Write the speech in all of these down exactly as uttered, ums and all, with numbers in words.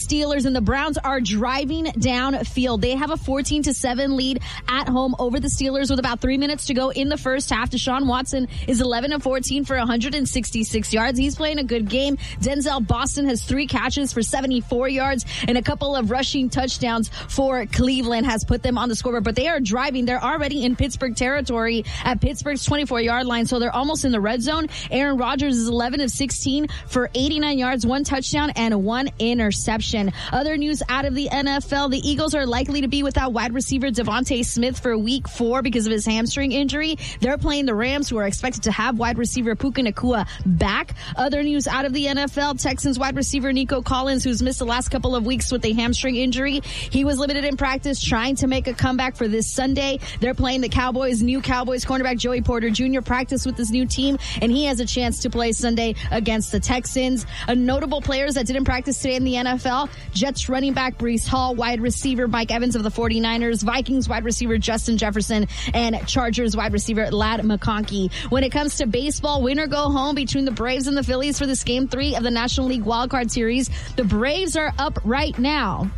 Steelers, and the Browns are driving downfield. They have a fourteen to seven lead at home over the Steelers with about three minutes to go in the first half. Deshaun Watson is eleven of fourteen for one hundred sixty-six yards. He's playing a good game. Denzel Boston has three catches for seventy-four yards, and a couple of rushing touchdowns for Cleveland has put them on the scoreboard. But they are driving. They're already in Pittsburgh territory at Pittsburgh's twenty-four-yard line, so they're almost in the red zone. Aaron Rodgers is eleven of sixteen for eighty-nine yards, one touchdown, and one interception. Other news out of the N F L, the Eagles are likely to be without wide receiver Devontae Smith for week four because of his hamstring injury. They're playing the Rams, who are expected to have wide receiver Puka Nacua back. Other news out of the N F L, Texans wide receiver Nico Collins, who's missed the last couple of weeks with a hamstring injury. He was limited in practice, trying to make a comeback for this Sunday. They're playing the Cowboys. New Cowboys cornerback Joey Porter Junior practiced with his new team, and he has a chance to play Sunday against the Texans. A notable players that didn't practice today in the N F L, Jets running back Breece Hall, wide receiver Mike Evans of the forty-niners, Vikings wide receiver Justin Jefferson, and Chargers wide receiver Ladd McConkey. When it comes to baseball, win or go home between the Braves and the Phillies for this game three of the National League Wildcard Series. The Braves are up right now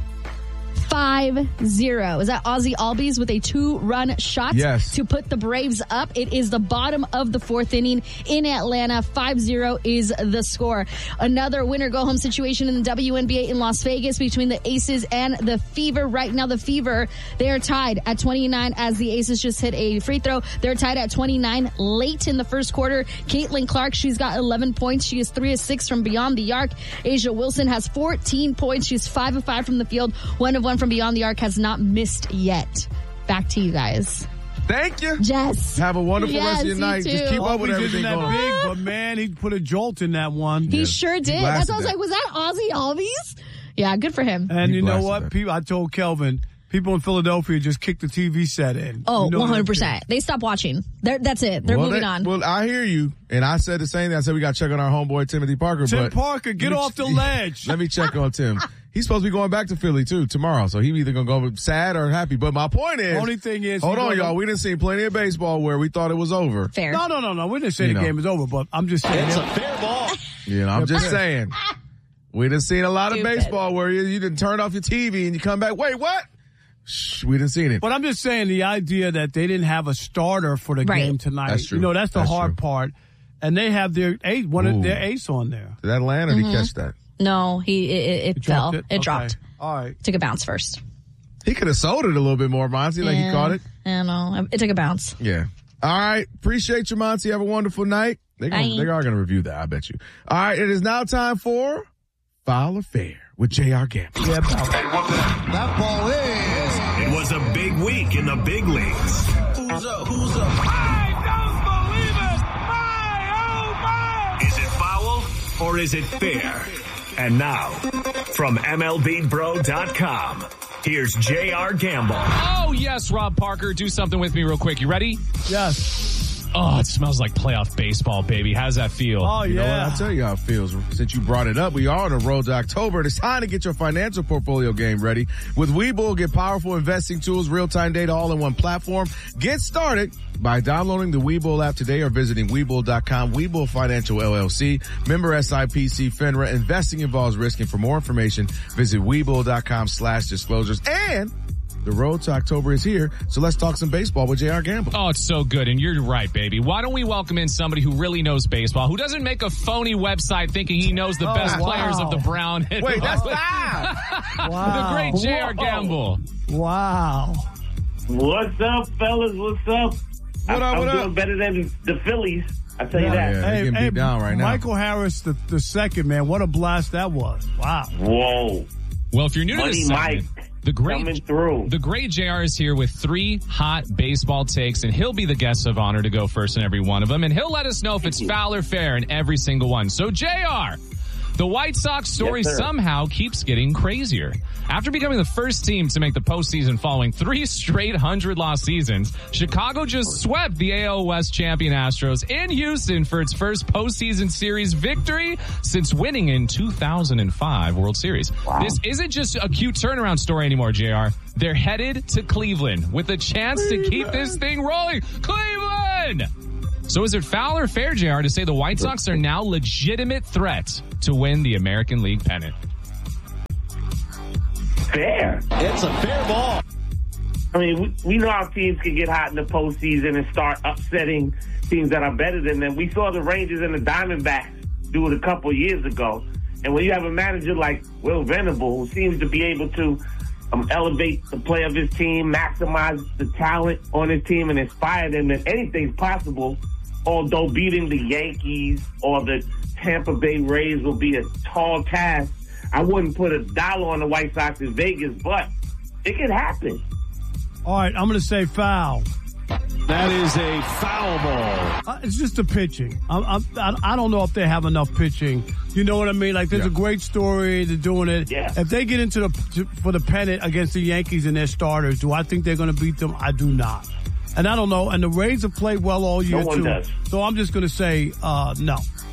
five zero. Is that Ozzie Albies with a two-run shot yes. to put the Braves up? It is the bottom of the fourth inning in Atlanta. five zero is the score. Another winner-go-home situation in the W N B A in Las Vegas between the Aces and the Fever. Right now, the Fever, they are tied at twenty-nine as the Aces just hit a free throw. They're tied at twenty-nine late in the first quarter. Caitlin Clark, she's got eleven points. She is three of six from beyond the arc. Asia Wilson has fourteen points. She's five of five from the field. One of one from beyond the arc, has not missed yet. Back to you guys. Thank you. Jess. Have a wonderful yes, rest of your night. Too. Just keep up with Albies everything isn't that going big, on. but man, he put a jolt in that one. He Yeah. sure did. He That's why I was that. like, was that Ozzie Albies? Yeah, good for him. And He you know blasted what? that. People, I told Kelvin, people in Philadelphia just kicked the T V set in. Oh, you know one hundred percent. They stopped watching. They're, that's it. They're well, moving they, on. Well, I hear you. And I said the same thing. I said we got to check on our homeboy, Timothy Parker. Tim but Parker, get let me off ch- the ledge. Let me check on Tim. He's supposed to be going back to Philly, too, tomorrow. So he's either going to go sad or happy. But my point is. Only thing is. Hold on, gonna, y'all. We didn't see plenty of baseball where we thought it was over. Fair. No, no, no, no. We didn't say You the know. game was over, but I'm just saying. It's a fair ball. You know, I'm just saying. We done seen a lot of Stupid. baseball where you, you didn't turn off your T V and you come back. Wait, what? Shh, we didn't see it. But I'm just saying the idea that they didn't have a starter for the Right. game tonight. That's true. You know, that's the That's hard true. part. And they have their ace, one Ooh. of their ace on there. Did that land or did he catch that? No, he it, it, He fell. dropped It, Okay. dropped. All right. Took a bounce first. He could have sold it a little bit more, Monty, like he Yeah, caught it. I don't know. It took a bounce. Yeah. All right. Appreciate you, Monty. Have a wonderful night. They gonna, Bye. they are going to review that, I bet you. All right. It is now time for Foul or Fair with J R Gamble. Yeah, That ball is. It was a big week in the big leagues. Who's up? Who's up? Is it foul or is it fair? And now, from M L B Bro dot com, here's J R Gamble. Oh, yes, Rob Parker. Do something with me real quick. You ready? yes. Oh, it smells like playoff baseball, baby. How's that feel? Oh, You know what? yeah. I'll tell you how it feels. Since you brought it up, we are on the road to October. It's time to get your financial portfolio game ready. With Webull, get powerful investing tools, real-time data, all in one platform. Get started by downloading the Webull app today or visiting Webull dot com. Webull Financial L L C. Member S I P C FINRA. Investing involves risk. And for more information, visit Webull dot com slash disclosures. And the road to October is here, so let's talk some baseball with J R Gamble. Oh, it's so good. And you're right, baby. Why don't we welcome in somebody who really knows baseball, who doesn't make a phony website thinking he knows the Oh, best wow. players of the Brown. Wait, that's live! The great J R Whoa. Gamble. Wow. What's up, fellas? What's up? What up, I'm what doing up? better than the Phillies. I tell you Yeah, that. yeah. they're getting beat down right now. Michael Harris, the, the second, man. What a blast that was. Wow. Whoa, Well, if you're new to Money this Mike segment, the great coming through. The great J R is here with three hot baseball takes, and he'll be the guest of honor to go first in every one of them, and he'll let us know if it's foul or fair in every single one. So, J R, the White Sox story Yes, sir. somehow keeps getting crazier. After becoming the first team to make the postseason following three straight hundred-loss seasons, Chicago just swept the A L West champion Astros in Houston for its first postseason series victory since winning in two thousand five World Series. Wow. This isn't just a cute turnaround story anymore, J R. They're headed to Cleveland with a chance to keep this thing rolling. Cleveland! So is it foul or fair, J R, to say the White Sox are now legitimate threat to win the American League pennant? fair. It's a fair ball. I mean, we, we know how teams can get hot in the postseason and start upsetting teams that are better than them. We saw the Rangers and the Diamondbacks do it a couple years ago. And when you have a manager like Will Venable, who seems to be able to um, elevate the play of his team, maximize the talent on his team, and inspire them that anything's possible, although beating the Yankees or the Tampa Bay Rays will be a tall task, I wouldn't put a dollar on the White Sox in Vegas, but it could happen. All right, I'm going to say foul. That is a foul ball. Uh, it's just the pitching. I'm, I'm, I I don't know if they have enough pitching. You know what I mean? Like, there's Yeah. a great story. They're doing it. Yeah. If they get into the to, for the pennant against the Yankees and their starters, do I think they're going to beat them? I do not. And I don't know. And the Rays have played well all year, No one too. does. So I'm just going to say uh, no.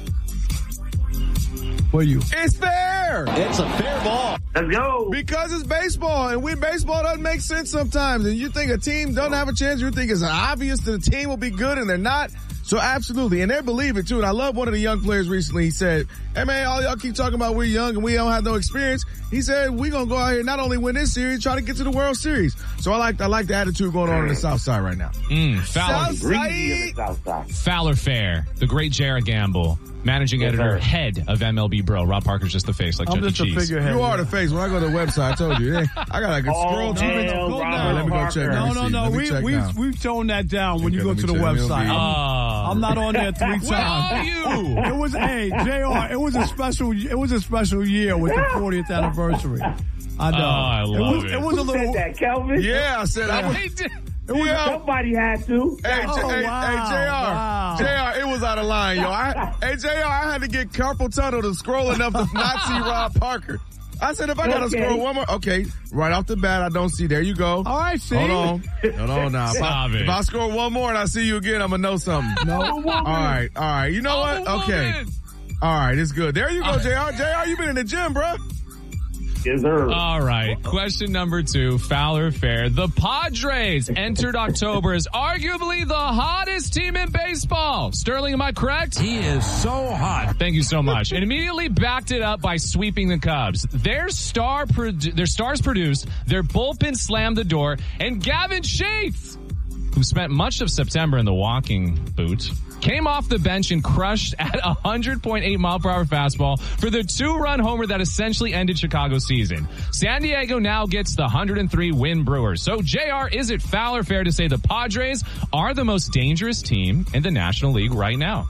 What are you? It's fair It's a fair ball. Let's go. because it's baseball, and when baseball doesn't make sense sometimes, and you think a team doesn't have a chance, you think it's obvious that the team will be good, and they're not. So absolutely, and they believe it too. And I love one of the young players recently. He said, "Hey man, all y'all keep talking about we're young and we don't have no experience." He said, "We're gonna go out here and not only win this series, try to get to the World Series." So I like I like the attitude going on on the South Side right now. Mm, Fowler, South Breezy on the South Side. Fowler Fair, the great Jared Gamble, managing Yes, editor, sir. head of M L B Bro. Rob Parker's just the face, like I'm Chuck E. just a Cheese. figurehead. You are the face. When I go to the website, I told you, hey, I gotta get Oh, scroll through it. hell, Go Robert down. Let me go Parker. check. No, Let me no, see. no. Let me We, check we've, now. we've toned that down when Okay, you go let to me the check. website. M L B. I'm, Oh. I'm not on there three Where are times. you? It was hey J R. It was a special. It was a special year with the fortieth anniversary. I know. Oh, I it love was. it. It was a Who little. said that, Kelvin? Yeah, I said I was. They did. It was. Yeah. Somebody had to. Hey, J- Oh, hey, wow, hey, J R, wow. J R, it was out of line, yo. I, hey, J R, I had to get carpal tunnel to scroll enough to not see Rob Parker. I said, if I gotta Okay. scroll one more, okay, right off the bat, I don't see. There you go. All right, see. Hold on, hold on now. If I, Stop it. if I scroll one more and I see you again, I'm gonna know something. No. All right, all right. You know what? Oh, Okay, woman. all right, it's good. There you go, J R. J R, you been in the gym, bro. Yes, sir. All right. Question number two, Fowler Fair. The Padres entered October as arguably the hottest team in baseball. Sterling, am I correct? He is so hot. Thank you so much. And immediately backed it up by sweeping the Cubs. Their star, produ- their stars produced, their bullpen slammed the door, and Gavin Sheets, who spent much of September in the walking boot, came off the bench and crushed at a one hundred point eight mile per hour fastball for the two-run homer that essentially ended Chicago's season. San Diego now gets the one hundred three win Brewers. So, J R, is it foul or fair to say the Padres are the most dangerous team in the National League right now?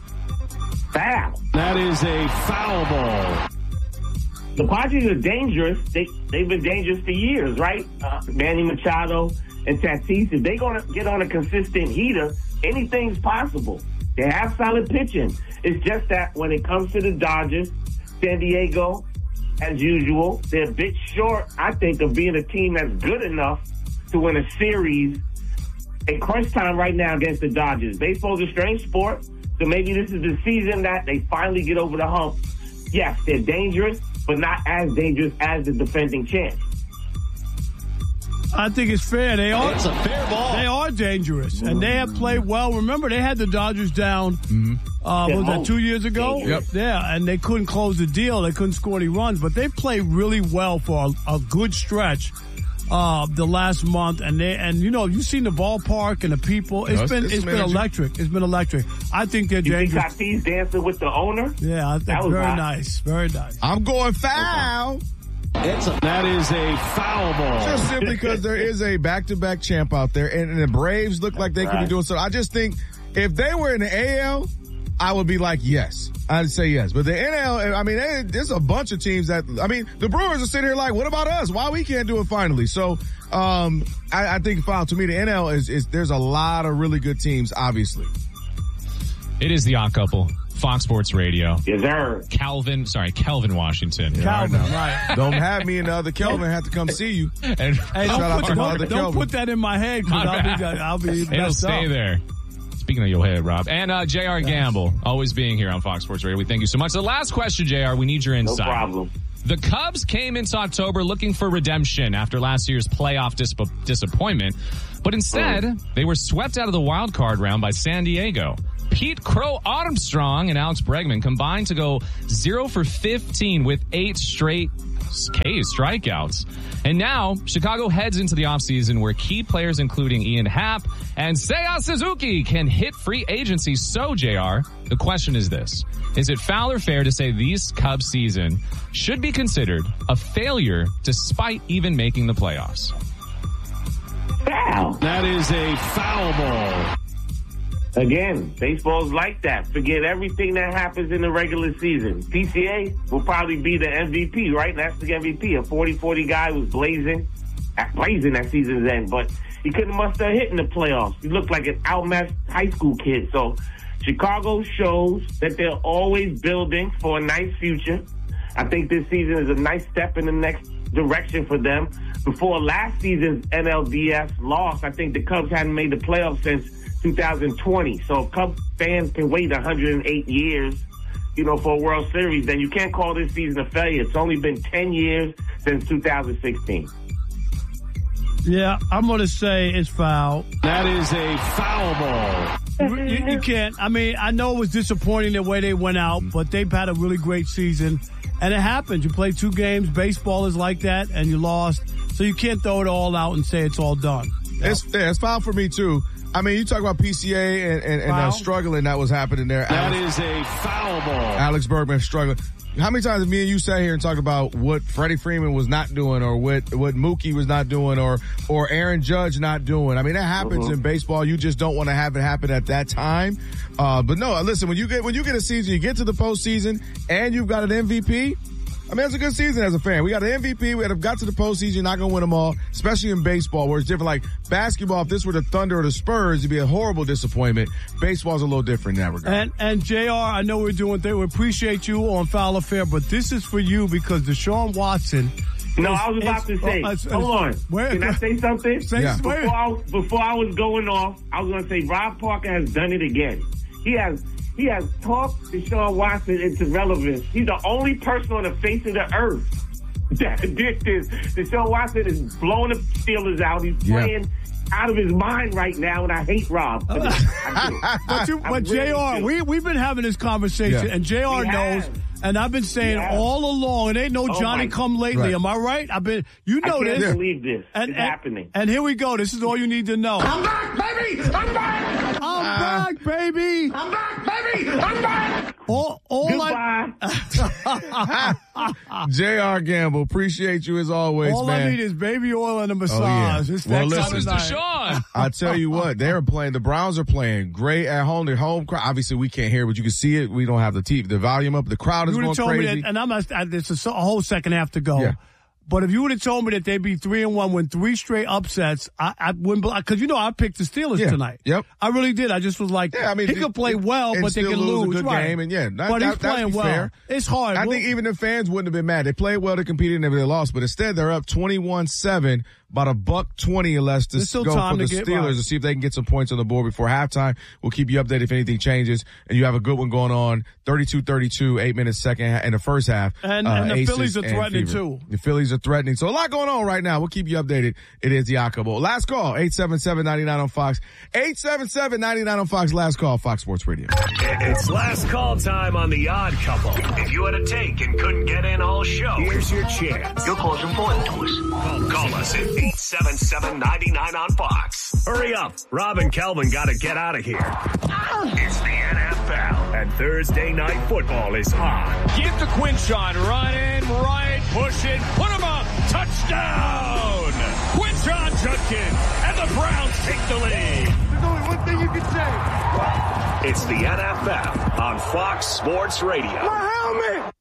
Foul. That is a foul ball. The Padres are dangerous. They, they've been dangerous for years, right? Uh, Manny Machado and Tatis, if they're going to get on a consistent heater, anything's possible. They have solid pitching. It's just that when it comes to the Dodgers, San Diego, as usual, they're a bit short, I think, of being a team that's good enough to win a series in crunch time right now against the Dodgers. Baseball's a strange sport, so maybe this is the season that they finally get over the hump. Yes, they're dangerous, but not as dangerous as the defending champs. I think it's fair. They are. It's a fair ball. They are dangerous, and they have played well. Remember, they had the Dodgers down. Mm-hmm. Uh, what was that, two years ago? Yep. Yeah, and they couldn't close the deal. They couldn't score any runs, but they played really well for a, a good stretch uh, the last month. And they, and you know, you've seen the ballpark and the people. It's Yes, been it's it's some been energy. electric. It's been electric. I think they're You think dangerous. Tatis dancing with the owner? Yeah, I think That was very hot. nice, very nice. I'm going foul. It's a, that is a foul ball. Just simply because there is a back-to-back champ out there, and, and the Braves look like they could be Right. doing so. I just think if they were in the A L, I would be like, yes. I'd say yes. But the N L, I mean, they, there's a bunch of teams that, I mean, the Brewers are sitting here like, what about us? Why we can't do it finally? So, um, I, I think, foul, to me, the N L is, is, there's a lot of really good teams, obviously. It is the odd couple. Fox Sports Radio. Yes, sir. Calvin, sorry, Kelvin Washington. Calvin, right now. right. Don't have me and the other Kelvin have to come see you. And Hey, Shout don't, out put, to my don't, other don't Kelvin. put that in my head because My I'll be, bad. I'll be it'll messed stay up. there. Speaking of your head, Rob. And uh, J R Gamble, always being here on Fox Sports Radio. We thank you so much. The last question, J R, we need your No insight. problem. The Cubs came into October looking for redemption after last year's playoff dis- disappointment, but instead, they were swept out of the wild card round by San Diego. Pete Crow Armstrong and Alex Bregman combined to go zero for fifteen with eight straight K strikeouts. And now Chicago heads into the offseason where key players including Ian Happ and Seiya Suzuki can hit free agency. So, J R, the question is this. Is it foul or fair to say these Cubs season should be considered a failure despite even making the playoffs? Foul. That is a foul ball. Again, baseball's like that. Forget everything that happens in the regular season. P C A will probably be the M V P, right? That's the M V P. A forty forty guy was blazing, blazing at season's end, but he couldn't muster a hit in the playoffs. He looked like an outmatched high school kid. So Chicago shows that they're always building for a nice future. I think this season is a nice step in the next direction for them. Before last season's N L D S loss, I think the Cubs hadn't made the playoffs since two thousand twenty. So Cubs fans can wait one hundred eight years, you know, for a World Series. Then you can't call this season a failure. It's only been ten years since two thousand sixteen. Yeah, I'm going to say it's foul. That is a foul ball. You, you can't. I mean, I know it was disappointing the way they went out, but they've had a really great season. And it happens. You play two games. Baseball is like that, and you lost. So you can't throw it all out and say it's all done. It's, yeah, it's foul for me, too. I mean, you talk about P C A and, and, and uh, struggling that was happening there. That Alex, is a foul ball. Alex Bergman struggling. How many times have me and you sat here and talked about what Freddie Freeman was not doing or what, what Mookie was not doing or, or Aaron Judge not doing? I mean, that happens mm-hmm. in baseball. You just don't want to have it happen at that time. Uh, but no, listen, when you get, when you get a season, you get to the postseason and you've got an M V P. I mean, it's a good season as a fan. We got an M V P. We had got to the postseason. You're not going to win them all, especially in baseball where it's different. Like basketball, if this were the Thunder or the Spurs, it'd be a horrible disappointment. Baseball's a little different in that regard. And, and J R, I know we're doing things. We appreciate you on Foul Affair, but this is for you because Deshaun Watson. No, is, I was about to say, uh, it's, hold on. Where, Can I say something? Say, yeah. before, I, before I was going off, I was going to say Rob Parker has done it again. He has He has talked Deshaun Watson into relevance. He's the only person on the face of the earth that did this. Deshaun Watson is blowing the Steelers out. He's playing yeah. out of his mind right now, and I hate Rob. I but you, but J R, we, we've been having this conversation, yeah. and J R we knows. Have. And I've been saying yeah. all along, it ain't no oh Johnny come lately. Right. Am I right? I've been, you know I can't this. believe this. And, it's and, happening. And here we go. This is all you need to know. I'm back, baby! I'm back! I'm uh, back, baby! I'm back, baby! I'm back! All, all Goodbye. I, J R Gamble, appreciate you as always, all man. I need is baby oil and a massage. Oh, yeah. It's well, that listen, kind of night. Deshaun. I tell you what, they're playing. The Browns are playing great at home. Their home crowd. Obviously, we can't hear, but you can see it. We don't have the T V, the volume up. The crowd is You would going have told crazy. me that, and I'm not, I, there's a, a whole second half to go. Yeah. But if you would have told me that they'd be three and one, win three straight upsets, I, I wouldn't. Because you know I picked the Steelers Yeah. tonight. Yep. I really did. I just was like, Yeah, I mean, he could play well, and but they still can lose lose. a good right. game, and yeah, that, but that, he's playing that'd be well. fair. It's hard. I We'll- think even the fans wouldn't have been mad. They played well to compete and they lost, but instead they're up twenty-one seven, about a buck twenty or less to There's still go time for the to get Steelers right. to see if they can get some points on the board before halftime. We'll keep you updated if anything changes. And you have a good one going on, thirty-two thirty-two, eight minutes second ha- in the first half. And, uh, and the Aces Phillies are and threatening Fever. too. The Phillies are threatening. So a lot going on right now. We'll keep you updated. It is Yakubo. Last call, eight seven seven, nine nine on Fox. eight seven seven, nine nine on Fox. Last call, Fox Sports Radio. It's last call time on The Odd Couple. If you had a take and couldn't get in all show, here's your chance. Your call's important to us. Call, call us at eight seven seven, nine nine on Fox. Hurry up. Rob and Kelvin got to get out of here. It's the N F L, and Thursday Night Football is on. Give to Quinshon. Running, right, pushing, put him up. Touchdown! Quinshon Judkins, and the Browns take the lead. There's only one thing you can say. It's the N F L on Fox Sports Radio. My helmet!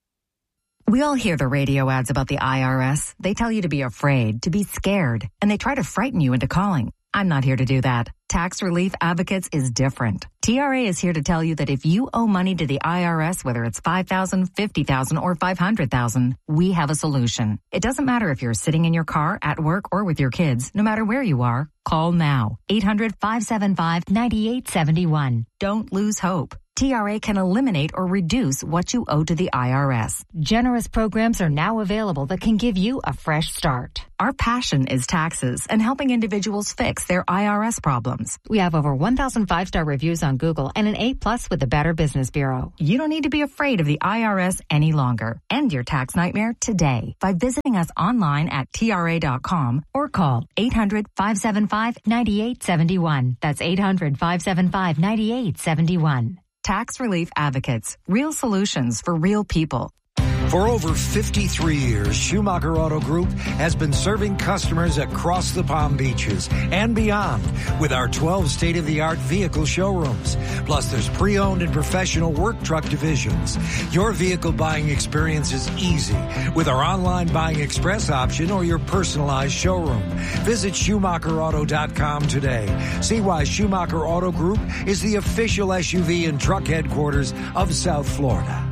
We all hear the radio ads about the I R S. They tell you to be afraid, to be scared, and they try to frighten you into calling. I'm not here to do that. Tax Relief Advocates is different. T R A is here to tell you that if you owe money to the I R S, whether it's five thousand dollars, fifty thousand dollars, or five hundred thousand dollars, we have a solution. It doesn't matter if you're sitting in your car, at work, or with your kids. No matter where you are, call now. eight hundred, five seven five, nine eight seven one. Don't lose hope. T R A can eliminate or reduce what you owe to the I R S. Generous programs are now available that can give you a fresh start. Our passion is taxes and helping individuals fix their I R S problems. We have over one thousand five-star reviews on Google and an A plus with the Better Business Bureau. You don't need to be afraid of the I R S any longer. End your tax nightmare today by visiting us online at T R A dot com or call eight hundred, five seven five, nine eight seven one. That's eight hundred, five seven five, nine eight seven one. Tax Relief Advocates. Real solutions for real people. For over fifty-three years, Schumacher Auto Group has been serving customers across the Palm Beaches and beyond with our twelve state-of-the-art vehicle showrooms. Plus, there's pre-owned and professional work truck divisions. Your vehicle buying experience is easy with our online buying express option or your personalized showroom. Visit Schumacher Auto dot com today. See why Schumacher Auto Group is the official S U V and truck headquarters of South Florida.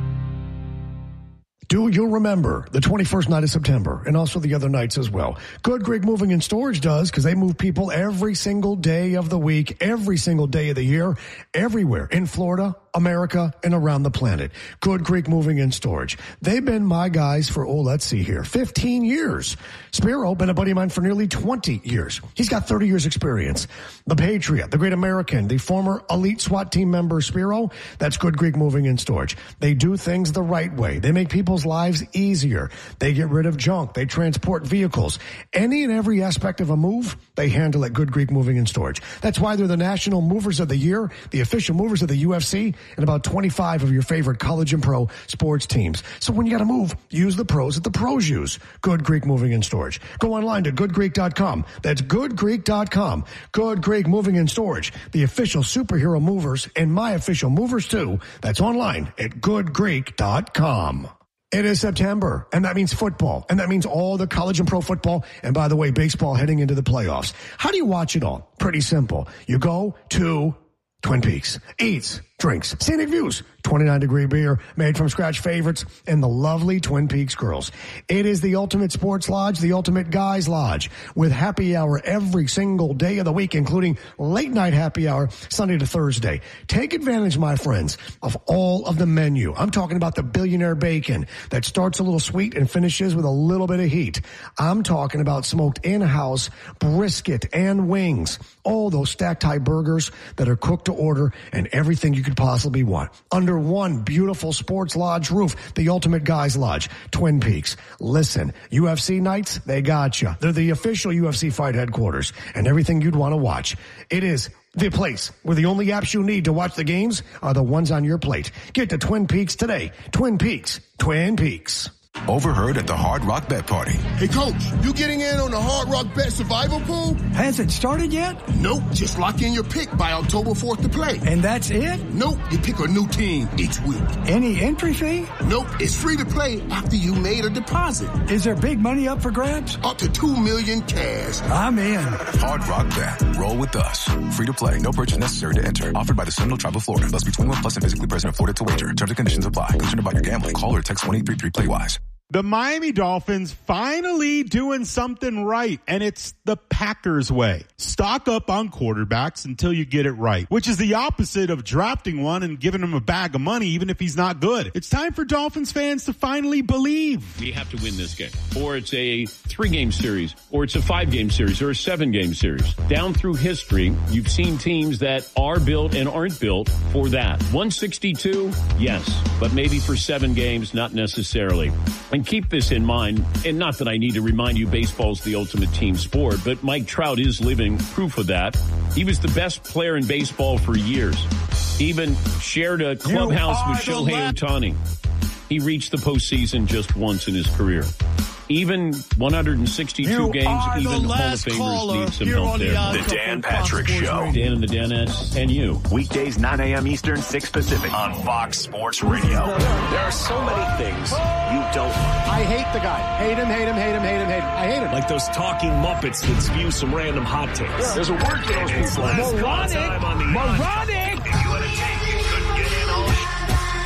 Do you remember the twenty-first night of September and also the other nights as well? Good Greek Moving and Storage does because they move people every single day of the week, every single day of the year, everywhere in Florida, America, and around the planet. Good Greek Moving and Storage. They've been my guys for, oh, let's see here, fifteen years. Spiro, been a buddy of mine for nearly twenty years. He's got thirty years experience. The Patriot, the Great American, the former elite SWAT team member Spiro, that's Good Greek Moving and Storage. They do things the right way. They make people's lives easier. They get rid of junk. They transport vehicles. Any and every aspect of a move, they handle at Good Greek Moving and Storage. That's why they're the National Movers of the Year, the official movers of the U F C, and about twenty-five of your favorite college and pro sports teams. So when you got to move, use the pros that the pros use. Good Greek Moving and Storage. Go online to good greek dot com. That's good greek dot com. Good Greek Moving and Storage, the official superhero movers and my official movers too. That's online at good greek dot com. It is September, and that means football, and that means all the college and pro football, and by the way, baseball heading into the playoffs. How do you watch it all? Pretty simple. You go to Twin Peaks, eats, drinks, scenic views, twenty-nine degree beer, made from scratch favorites, and the lovely Twin Peaks girls. It is the ultimate sports lodge, the ultimate guys lodge, with happy hour every single day of the week, including late night happy hour, Sunday to Thursday. Take advantage, my friends, of all of the menu. I'm talking about the billionaire bacon that starts a little sweet and finishes with a little bit of heat. I'm talking about smoked in-house brisket and wings, all those stacked high burgers that are cooked to order, and everything you could possibly want under one beautiful sports lodge roof, the ultimate guys lodge, Twin Peaks. Listen, U F C nights, they got you. They're the official U F C fight headquarters and everything you'd want to watch. It is the place where the only apps you need to watch the games are the ones on your plate. Get to Twin Peaks today. Twin Peaks. Twin Peaks. Overheard at the Hard Rock Bet Party. Hey, Coach, you getting in on the Hard Rock Bet Survival Pool? Has it started yet? Nope. Just lock in your pick by October fourth to play. And that's it? Nope. You pick a new team each week. Any entry fee? Nope. It's free to play after you made a deposit. Is there big money up for grabs? Up to two million cash. I'm in. Hard Rock Bet. Roll with us. Free to play. No purchase necessary to enter. Offered by the Seminole Tribe of Florida. Must be twenty-one plus and physically present in Florida to wager. Terms and conditions apply. Concerned about your gambling? Call or text one eight three three play wise. The Miami Dolphins finally doing something right, and it's the Packers way. Stock up on quarterbacks until you get it right, which is the opposite of drafting one and giving him a bag of money even if he's not good. It's time for Dolphins fans to finally believe. We have to win this game, or it's a three-game series, or it's a five-game series, or a seven-game series. Down through history, you've seen teams that are built and aren't built for that. one sixty-two, yes, but maybe for seven games, not necessarily. And keep this in mind, and not that I need to remind you baseball's the ultimate team sport, but Mike Trout is living proof of that. He was the best player in baseball for years. He even shared a clubhouse with Shohei Ohtani. He reached the postseason just once in his career. Even one hundred sixty-two you games, even Hall of Famers need some help there. The Dan Patrick Show. Dan and the Danettes and you. Weekdays, nine a.m. Eastern, six Pacific on Fox Sports Radio. There are so many things you don't like. I hate the guy. Hate him, hate him, hate him, hate him, hate him. I hate him. Like those talking Muppets that spew some random hot takes. Yeah. There's a word for those people. Moronic. Moronic. If you had a take, you couldn't get in all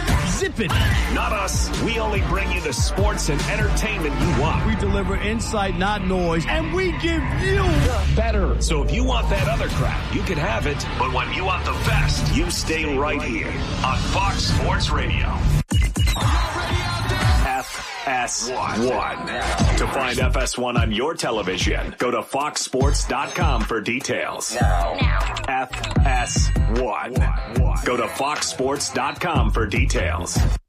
insipid. Not us. We only bring you the sports and entertainment you want. We deliver insight, not noise, and we give you better. So if you want that other crap, you can have it. But when you want the best, you stay right here on Fox Sports Radio. F S one. To find F S one on your television, go to fox sports dot com for details. Now. Now. F S one. Go to fox sports dot com for details.